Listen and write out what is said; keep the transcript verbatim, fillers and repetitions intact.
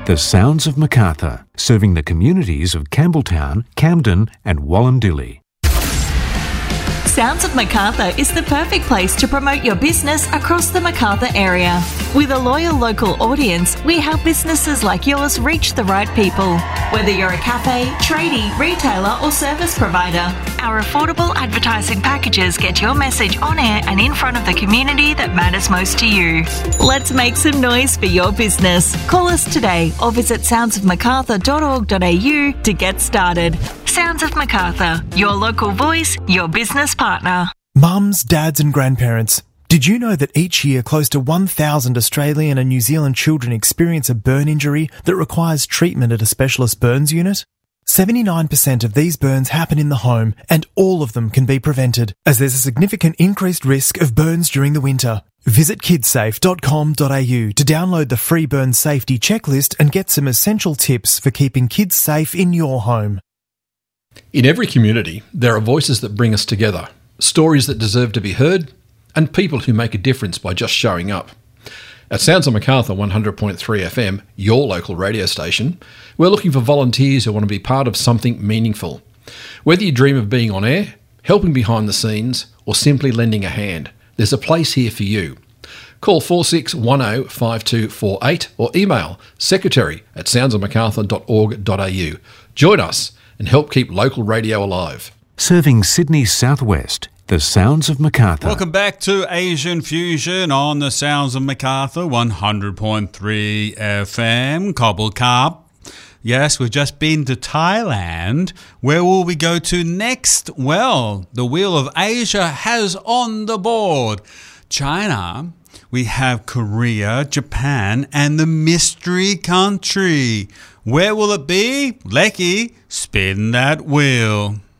The Sounds of Macarthur, serving the communities of Campbelltown, Camden and Wallandilly. Sounds of Macarthur is the perfect place to promote your business across the Macarthur area. With a loyal local audience, we help businesses like yours reach the right people. Whether you're a cafe, tradie, retailer or service provider, our affordable advertising packages get your message on air and in front of the community that matters most to you. Let's make some noise for your business. Call us today or visit sounds of macarthur dot org dot a u to get started. Sounds of Macarthur, your local voice, your business partner. Mums, dads and grandparents, did you know that each year close to one thousand Australian and New Zealand children experience a burn injury that requires treatment at a specialist burns unit? seventy-nine percent of these burns happen in the home and all of them can be prevented, as there's a significant increased risk of burns during the winter. Visit kidsafe dot com dot a u to download the free burn safety checklist and get some essential tips for keeping kids safe in your home. In every community, there are voices that bring us together, stories that deserve to be heard, and people who make a difference by just showing up. At Sounds of Macarthur one hundred point three F M, your local radio station, we're looking for volunteers who want to be part of something meaningful. Whether you dream of being on air, helping behind the scenes, or simply lending a hand, there's a place here for you. Call four six one zero five two four eight or email secretary at sounds of macarthur dot org dot a u. Join us and help keep local radio alive. Serving Sydney's southwest, the Sounds of Macarthur. Welcome back to Asian Fusion on the Sounds of Macarthur one hundred point three F M, Cobble Cup. Yes, we've just been to Thailand. Where will we go to next? Well, the Wheel of Asia has on the board China. We have Korea, Japan, and the mystery country. Where will it be? Lecky, spin that wheel.